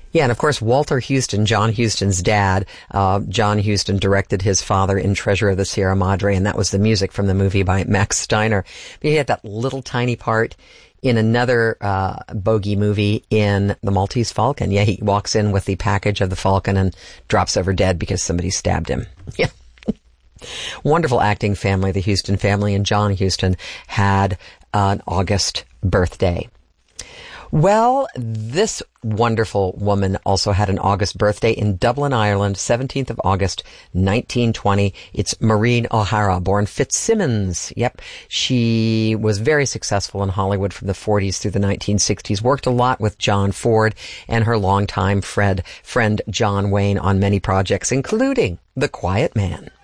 Yeah, and of course, Walter Huston, John Huston's dad, John Huston directed his father in Treasure of the Sierra Madre, and that was the music from the movie by Max Steiner. But he had that little tiny part in another bogey movie in The Maltese Falcon. Yeah, he walks in with the package of the Falcon and drops over dead because somebody stabbed him. Yeah. Wonderful acting family, the Huston family, and John Huston had an August birthday. Well, this wonderful woman also had an August birthday in Dublin, Ireland, 17th of August, 1920. It's Maureen O'Hara, born Fitzsimmons. Yep. She was very successful in Hollywood from the 40s through the 1960s, worked a lot with John Ford and her longtime friend John Wayne on many projects, including The Quiet Man.